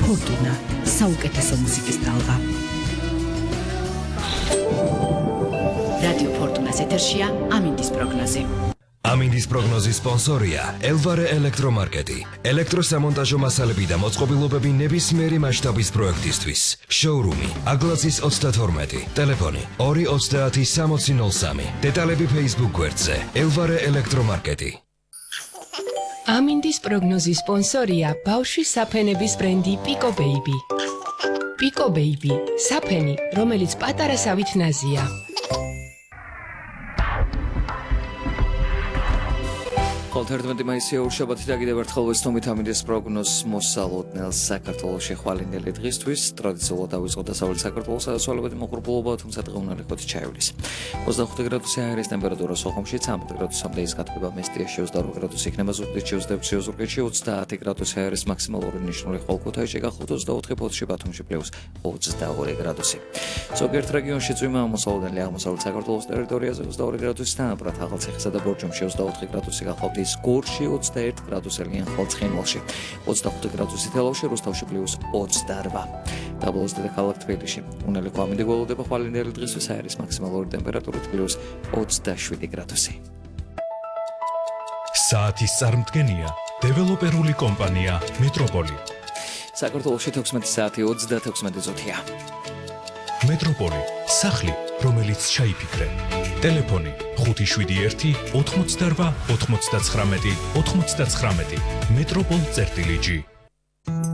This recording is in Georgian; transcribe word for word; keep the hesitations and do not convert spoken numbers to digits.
ფორტუნა, საუკეთესო მუსიკის ტალღა. რადიო ფორტუნას ეთერშია ამინდის პროგნოზი. ამინდის პროგნოზის სპონსორია ელვარე ელექტრომარკეტი. ელექტროსამონტაჟო მასალები და მოწყობილობები ნებისმიერი მასშტაბის პროექტისთვის. შოურუმი აგლაცის ოცდათორმეტი, ტელეფონი ორი ოცდაათი სამოცი ნოლ სამი. დეტალები Facebook გვერდზე ელვარე ელექტრომარკეტი. ამინდის პროგნოზის სპონსორია ბავშვის საფენების ბრენდი Pico Baby. Pico Baby, საფენი, რომელიც პატარა სავით ნაზია. თერთმეტი მაისია ორშაბათი და კიდევ ერთხელ ვესწრებით ამინდის პროგნოზს მოსალოდნელ საქართველოში ხვალინდელი დღისთვის ტრადიციულად დავიწყო დასავლეთ საქართველოს საცვალებადი მოყრუბლობა, თუმცა დღე უნდა იყოს ჩაივლის. ოცდახუთი გრადუსი აირის ტემპერატურა სოხუმში, ცხრამეტ გრადუსამდე ის გათბება მესტიაში, ოცდაორი გრადუსი იქნება ზუგდიდში, ოცდაექვსი ოზურგეთში, ოცდაათი გრადუსი აირის მაქსიმალური ნიშნული ხვალ-ქუთაისში, გახლავთ ოცდაოთხი ფოთში, ბათუმში პლუს ოცდაორი გრადუსი. ზოგიერთ რეგიონში წვიმა მოსალოდნელი აღმოსავლეთ საქართველოს ტერიტორიაზე ოცდაორი გრადუსი თანაბრად ახალციხისა და ბორჯომში ოცდაოთხი გრადუსი გახლავთ გორში ოცდაერთი გრადუსელი ახალციხინვალში, ოცდახუთი გრადუსი თელავში, რუსთავში პლუს ოცდარვა. დაბლოს დედაქალაქ თბილისში უნელი ყვამინდი გველოდება ხვალინდელი დღისთვის აირის მაქსიმალური ტემპერატურით პლუს ოცდაშვიდი გრადუსი. საათის წარმდგენია დეველოპერული კომპანია მეტროპოლი. საქართველოში თექვსმეტი საათი ოცდათექვსმეტი წუთია. მეტროპოლი, სახლი, რომელიც ჩაიფიქრე. ტელეფონი ხუთი შვიდი ერთი ოთხმოცდარვა ოთხმოცდაცხრამეტი ოთხმოცდაცხრამეტი. მეტროპოლ წერტილი ჯი.